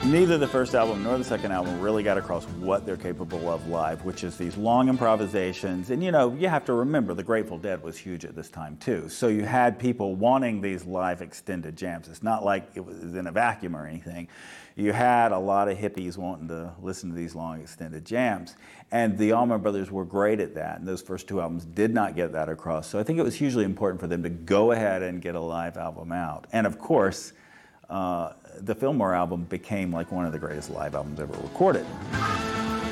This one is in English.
Neither the first album nor the second album really got across what they're capable of live, which is these long improvisations. And you know, you have to remember the Grateful Dead was huge at this time too. So you had people wanting these live extended jams. It's not like it was in a vacuum or anything. You had a lot of hippies wanting to listen to these long extended jams. And the Allman Brothers were great at that. And those first two albums did not get that across. So I think it was hugely important for them to go ahead and get a live album out. And of course, the Fillmore album became like one of the greatest live albums ever recorded.